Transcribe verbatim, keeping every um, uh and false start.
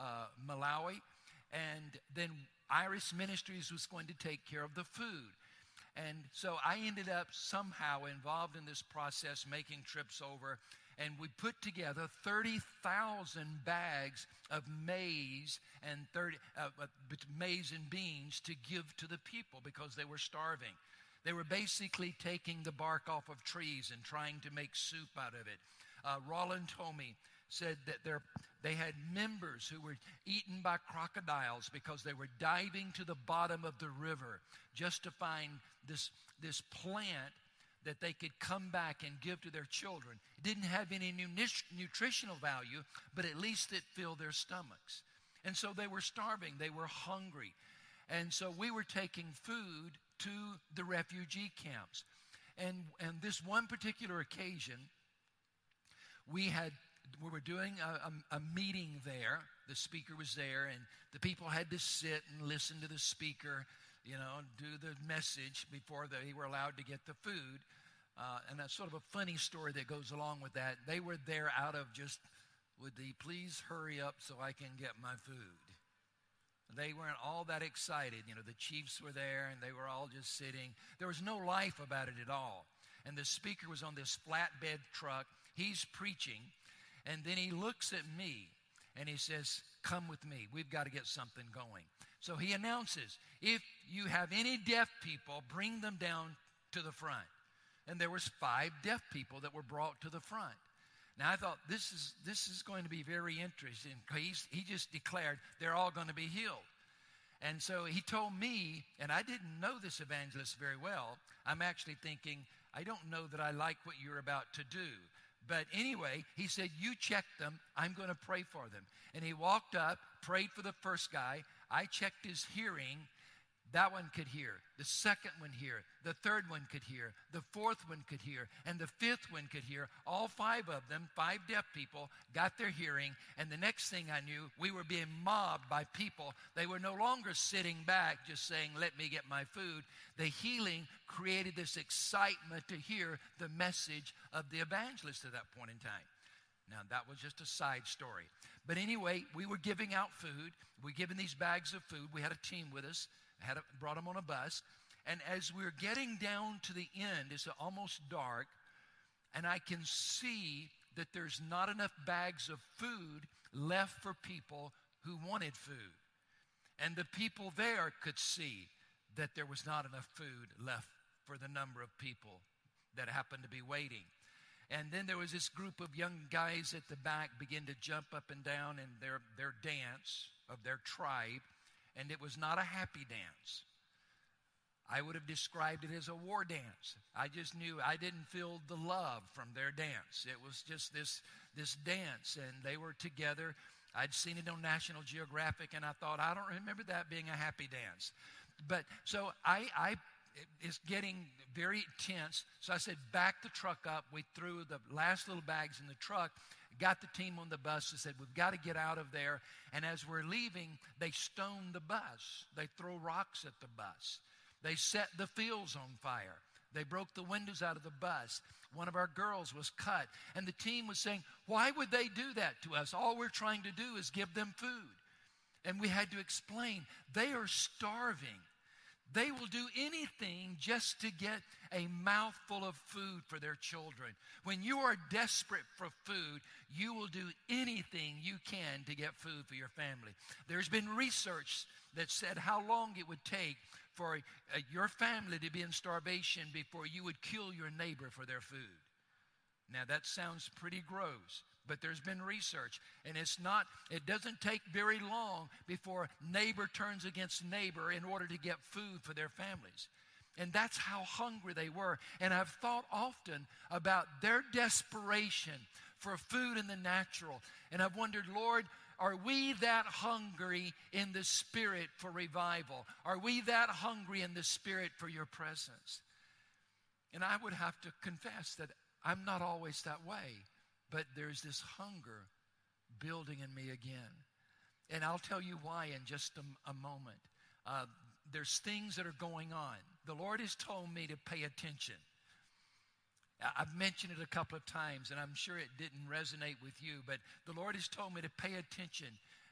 uh, Malawi. And then Iris Ministries was going to take care of the food. And so I ended up somehow involved in this process, making trips over. And we put together thirty thousand bags of maize and thirty uh, uh, maize and beans to give to the people because they were starving. They were basically taking the bark off of trees and trying to make soup out of it. Uh, Roland Tomey said that they had members who were eaten by crocodiles because they were diving to the bottom of the river just to find this, this plant that they could come back and give to their children. It didn't have any nutritional value, but at least it filled their stomachs. And so they were starving. They were hungry. And so we were taking food to the refugee camps. And, and this one particular occasion, we had we were doing a, a, a meeting there. The speaker was there, and the people had to sit and listen to the speaker, you know, do the message before they were allowed to get the food. Uh, and that's sort of a funny story that goes along with that. They were there out of just, would they please hurry up so I can get my food? They weren't all that excited. You know, the chiefs were there, and they were all just sitting. There was no life about it at all. And the speaker was on this flatbed truck. He's preaching, and then he looks at me, and he says, come with me. We've got to get something going. So he announces, if you have any deaf people, bring them down to the front. And there was five deaf people that were brought to the front. Now, I thought, this is this is going to be very interesting. He's, he just declared they're all going to be healed. And so he told me, and I didn't know this evangelist very well. I'm actually thinking, I don't know that I like what you're about to do. But anyway, he said, you check them. I'm going to pray for them. And he walked up, prayed for the first guy. I checked his hearing. That one could hear. The second one hear. The third one could hear. The fourth one could hear. And the fifth one could hear. All five of them, five deaf people, got their hearing. And the next thing I knew, we were being mobbed by people. They were no longer sitting back just saying, let me get my food. The healing created this excitement to hear the message of the evangelist at that point in time. Now, that was just a side story. But anyway, we were giving out food. We were giving these bags of food. We had a team with us. Had a, brought them on a bus. And as we were getting down to the end, it's almost dark, and I can see that there's not enough bags of food left for people who wanted food. And the people there could see that there was not enough food left for the number of people that happened to be waiting. And then there was this group of young guys at the back begin to jump up and down in their, their dance of their tribe. And it was not a happy dance. I would have described it as a war dance. I just knew I didn't feel the love from their dance. It was just this, this dance, and they were together. I'd seen it on National Geographic, and I thought, I don't remember that being a happy dance. But so I, I it's getting very tense. So I said, back the truck up. We threw the last little bags in the truck, got the team on the bus and said, we've got to get out of there. And as we're leaving, they stone the bus. They throw rocks at the bus. They set the fields on fire. They broke the windows out of the bus. One of our girls was cut. And the team was saying, why would they do that to us? All we're trying to do is give them food. And we had to explain, they are starving. They will do anything just to get a mouthful of food for their children. When you are desperate for food, you will do anything you can to get food for your family. There's been research that said how long it would take for uh, your family to be in starvation before you would kill your neighbor for their food. Now that sounds pretty gross, but there's been research, and it's not, it doesn't take very long before neighbor turns against neighbor in order to get food for their families. And that's how hungry they were. And I've thought often about their desperation for food in the natural. And I've wondered, Lord, are we that hungry in the spirit for revival? Are we that hungry in the spirit for your presence? And I would have to confess that I'm not always that way. But there's this hunger building in me again. And I'll tell you why in just a, a moment. Uh, there's things that are going on. The Lord has told me to pay attention. I've mentioned it a couple of times, and I'm sure it didn't resonate with you, but the Lord has told me to pay attention